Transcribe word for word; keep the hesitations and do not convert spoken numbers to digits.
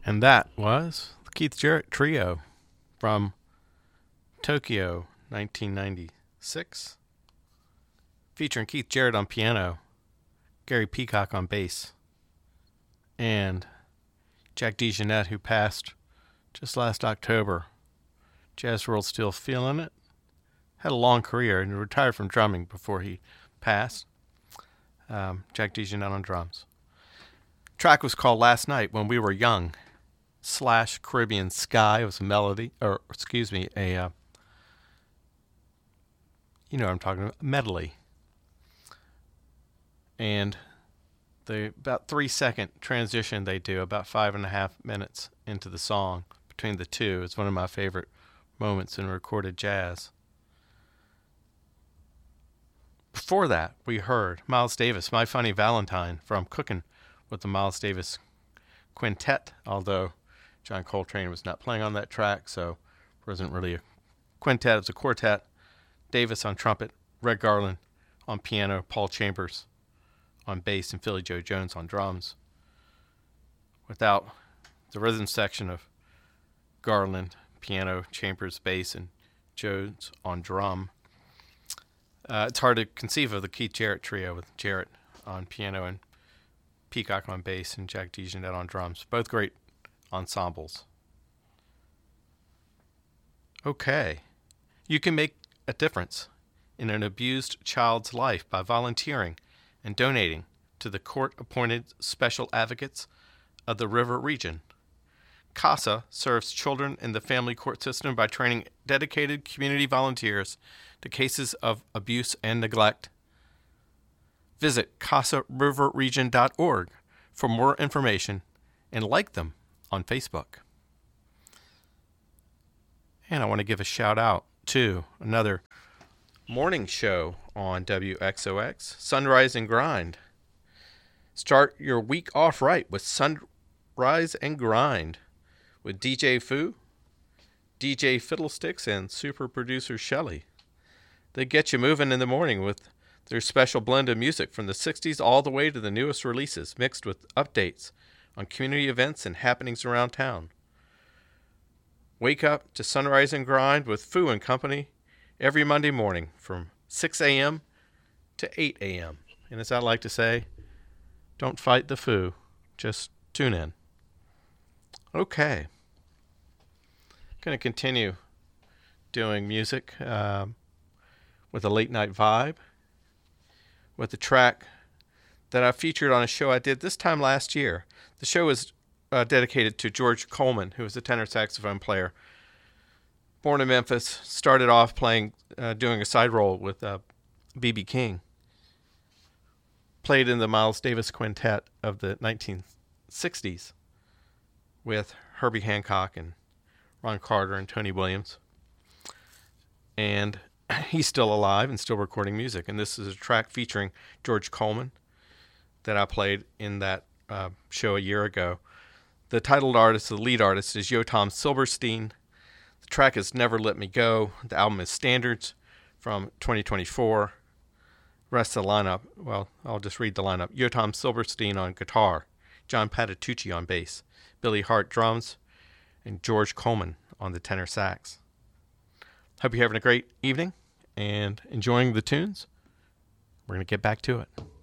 And that was the Keith Jarrett Trio from Tokyo, nineteen ninety-six, featuring Keith Jarrett on piano, Gary Peacock on bass, and Jack DeJohnette, who passed just last October. Jazz World still feeling it. Had a long career and retired from drumming before he passed. Um, Jack DeJohnette on drums. Track was called Last Night When We Were Young, slash Caribbean Sky. It was a melody, or excuse me, a, uh, you know what I'm talking about, medley. And the about three second transition they do, about five and a half minutes into the song between the two, is one of my favorite moments in recorded jazz. Before that, we heard Miles Davis, My Funny Valentine, from Cookin' with the Miles Davis Quintet, although John Coltrane was not playing on that track, so it wasn't really a quintet, it was a quartet. Davis on trumpet, Red Garland on piano, Paul Chambers on bass, and Philly Joe Jones on drums. Without the rhythm section of Garland, piano, Chambers, bass, and Jones on drum, uh, it's hard to conceive of the Keith Jarrett Trio with Jarrett on piano and Peacock on bass and Jack DeJohnette on drums. Both great ensembles. Okay. You can make a difference in an abused child's life by volunteering and donating to the court-appointed special advocates of the River Region. CASA serves children in the family court system by training dedicated community volunteers to cases of abuse and neglect. Visit casa river region dot org for more information and like them on Facebook. And I want to give a shout out to another morning show on W X O X, Sunrise and Grind. Start your week off right with Sunrise and Grind with D J Fu, D J Fiddlesticks, and super producer Shelly. They get you moving in the morning with their special blend of music from the sixties all the way to the newest releases, mixed with updates on community events and happenings around town. Wake up to Sunrise and Grind with Fu and Company every Monday morning from six a.m. to eight a.m. And as I like to say, don't fight the Fu, just tune in. Okay. Going to continue doing music um, with a late night vibe, with a track that I featured on a show I did this time last year. The show was uh, dedicated to George Coleman, who was a tenor saxophone player. Born in Memphis, started off playing, uh, doing a side role with uh, B B King. Played in the Miles Davis Quintet of the nineteen sixties with Herbie Hancock and Ron Carter and Tony Williams. And he's still alive and still recording music. And this is a track featuring George Coleman that I played in that uh, show a year ago. The titled artist, the lead artist, is Yotam Silverstein. The track is Never Let Me Go. The album is Standards from twenty twenty-four. Rest of the lineup, well, I'll just read the lineup. Yotam Silverstein on guitar, John Patitucci on bass, Billy Hart drums, and George Coleman on the tenor sax. Hope you're having a great evening and enjoying the tunes. We're going to get back to it.